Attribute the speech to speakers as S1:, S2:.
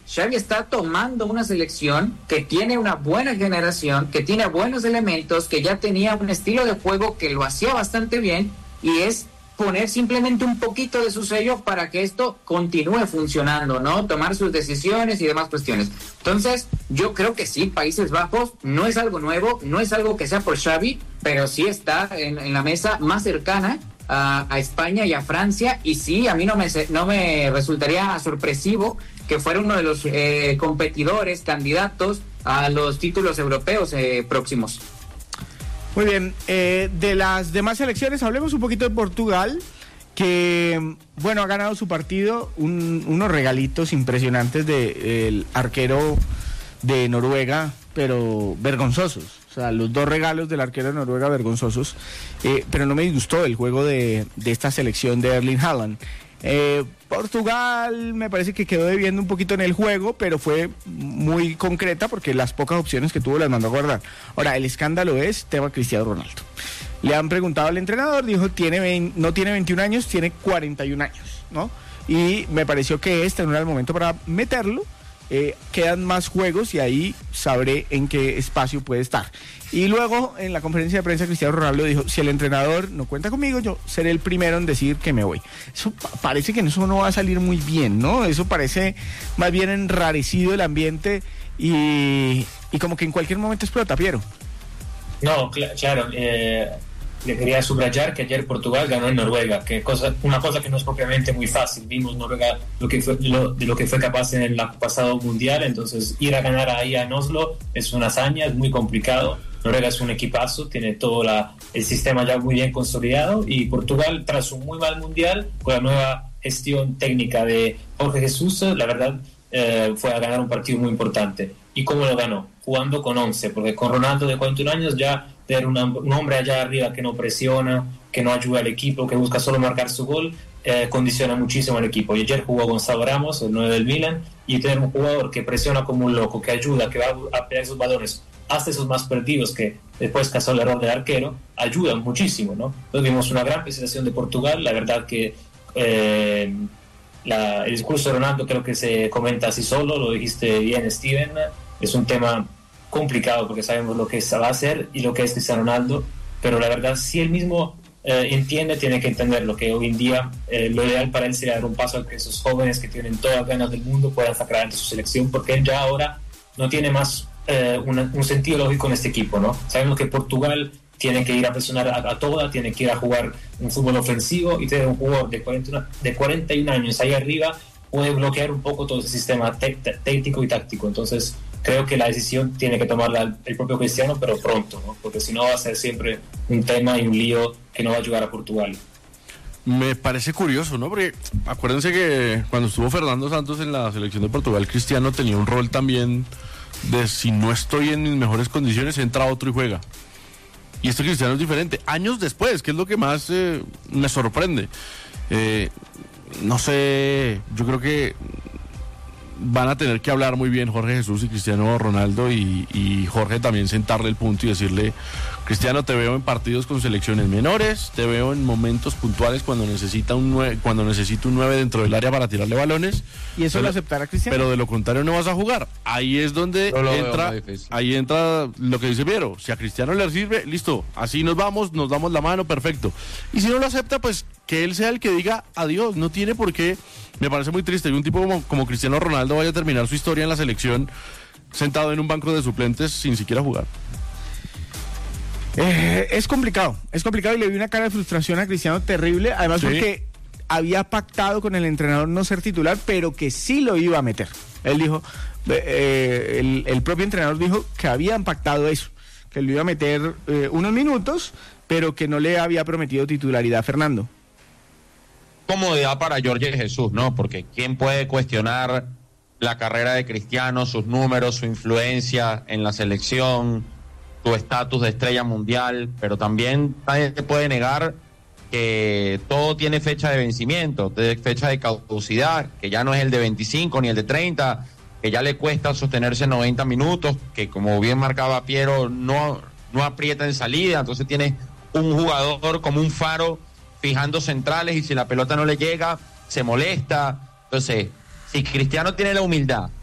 S1: Xavi está tomando una selección que tiene una buena generación, que tiene buenos elementos, que ya tenía un estilo de juego que lo hacía bastante bien, y es poner simplemente un poquito de su sello para que esto continúe funcionando, ¿no? Tomar sus decisiones y demás cuestiones. Entonces, yo creo que sí, Países Bajos no es algo nuevo, no es algo que sea por Xavi, pero sí está en la mesa más cercana a España y a Francia, y sí, a mí no me resultaría sorpresivo que fuera uno de los competidores, candidatos a los títulos europeos próximos.
S2: Muy bien, de las demás selecciones hablemos un poquito de Portugal, que bueno, ha ganado su partido, unos regalitos impresionantes del arquero de Noruega, pero vergonzosos. O sea, los dos regalos del arquero de Noruega vergonzosos, pero no me disgustó el juego de esta selección de Erling Haaland. Portugal me parece que quedó debiendo un poquito en el juego, pero fue muy concreta porque las pocas opciones que tuvo las mandó a guardar. Ahora, el escándalo es tema Cristiano Ronaldo. Le han preguntado al entrenador, dijo, no tiene 21 años, tiene 41 años, ¿no? Y me pareció que este no era el momento para meterlo. Quedan más juegos y ahí sabré en qué espacio puede estar. Y luego en la conferencia de prensa Cristiano Ronaldo dijo, si el entrenador no cuenta conmigo, yo seré el primero en decir que me voy. Eso parece que eso no va a salir muy bien, ¿no? Eso parece más bien enrarecido el ambiente y como que en cualquier momento explota, Piero.
S3: No, claro, le quería subrayar que ayer Portugal ganó en Noruega, una cosa que no es propiamente muy fácil. Vimos Noruega de lo que fue capaz en el pasado mundial, entonces ir a ganar ahí en Oslo es una hazaña, es muy complicado. Noruega es un equipazo, tiene todo el sistema ya muy bien consolidado, y Portugal, tras un muy mal mundial, con la nueva gestión técnica de Jorge Jesús, la verdad fue a ganar un partido muy importante. ¿Y cómo lo ganó? Jugando con 11, porque con Ronaldo de 41 años ya tener un hombre allá arriba que no presiona, que no ayuda al equipo, que busca solo marcar su gol, condiciona muchísimo al equipo. Y ayer jugó Gonzalo Ramos, el 9 del Milan, y tener un jugador que presiona como un loco, que ayuda, que va a pelear esos balones, hasta esos más perdidos que después casó el error del arquero, ayuda muchísimo, ¿no? Entonces vimos una gran presentación de Portugal. La verdad que el discurso de Ronaldo creo que se comenta así solo, lo dijiste bien, Steven, es un tema complicado porque sabemos lo que va a hacer y lo que es Cristiano Ronaldo, pero la verdad si él mismo entiende, tiene que entender lo que hoy en día lo ideal para él sería dar un paso a que esos jóvenes que tienen todas las ganas del mundo puedan sacar adelante su selección, porque él ya ahora no tiene más un sentido lógico en este equipo, ¿no? Sabemos que Portugal tiene que ir a presionar a toda, tiene que ir a jugar un fútbol ofensivo, y tener un jugador de 41 años ahí arriba puede bloquear un poco todo ese sistema técnico y táctico. Entonces creo que la decisión tiene que tomarla el propio Cristiano, pero pronto, ¿no? Porque si no va a ser siempre un tema y un lío que no va a ayudar a Portugal.
S4: Me parece curioso, ¿no? Porque acuérdense que cuando estuvo Fernando Santos en la selección de Portugal, Cristiano tenía un rol también de si no estoy en mis mejores condiciones, entra otro y juega. Y este Cristiano es diferente. Años después, que es lo que más me sorprende. No sé, yo creo que van a tener que hablar muy bien Jorge Jesús y Cristiano Ronaldo, y Jorge también sentarle el punto y decirle: Cristiano, te veo en partidos con selecciones menores, te veo en momentos puntuales cuando necesito un 9 dentro del área para tirarle balones.
S2: ¿Y eso lo aceptará Cristiano?
S4: Pero de lo contrario no vas a jugar. Ahí es donde entra lo que dice Piero. Si a Cristiano le sirve, listo, así nos vamos, nos damos la mano, perfecto. Y si no lo acepta, pues que él sea el que diga adiós. No tiene por qué. Me parece muy triste que un tipo como Cristiano Ronaldo vaya a terminar su historia en la selección sentado en un banco de suplentes sin siquiera jugar.
S2: Es complicado y le vi una cara de frustración a Cristiano terrible, además porque había pactado con el entrenador no ser titular, pero que sí lo iba a meter. Él dijo, el propio entrenador dijo que habían pactado eso, que lo iba a meter unos minutos, pero que no le había prometido titularidad. Fernando.
S5: Comodidad para Jorge Jesús, ¿no? Porque ¿quién puede cuestionar la carrera de Cristiano, sus números, su influencia en la selección, su estatus de estrella mundial? Pero también nadie te puede negar que todo tiene fecha de vencimiento, fecha de caducidad, que ya no es el de 25 ni el de 30, que ya le cuesta sostenerse 90 minutos, que como bien marcaba Piero, no aprieta en salida. Entonces tiene un jugador como un faro fijando centrales, y si la pelota no le llega, se molesta. Entonces, si Cristiano tiene la humildad